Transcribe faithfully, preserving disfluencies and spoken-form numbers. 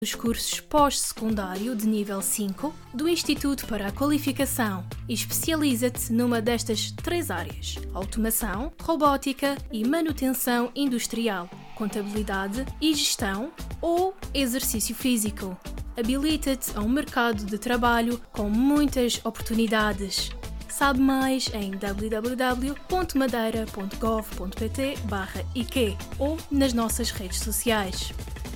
dos cursos pós-secundário de nível cinco do Instituto para a Qualificação e especializa-te numa destas três áreas: automação, robótica e manutenção industrial, contabilidade e gestão ou exercício físico. Habilita-te a um mercado de trabalho com muitas oportunidades. Sabe mais em w w w ponto madeira ponto gov ponto p t barra i q ou nas nossas redes sociais.